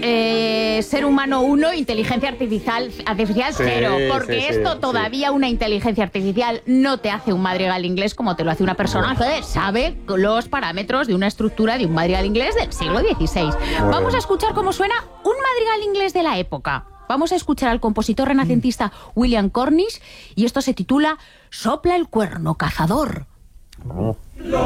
ser humano 1, inteligencia artificial 0, porque esto todavía una inteligencia artificial no te hace un madrigal inglés como te lo hace una persona que sabe los parámetros de una estructura de un madrigal inglés del siglo XVI. Vamos a escuchar cómo suena un madrigal inglés de la época. Vamos a escuchar al compositor renacentista William Cornish y esto se titula Sopla el cuerno cazador.